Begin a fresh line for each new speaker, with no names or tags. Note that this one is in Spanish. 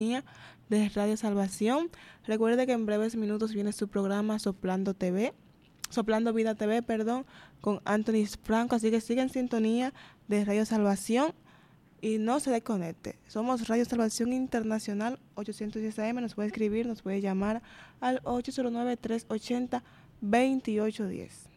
de Radio Salvación. Recuerde que en breves minutos viene su programa Soplando TV, Soplando Vida TV, perdón, con Anthony Franco, así que siga en sintonía de Radio Salvación y no se desconecte. Somos Radio Salvación Internacional 810 AM, nos puede escribir, nos puede llamar al 809-380-2810.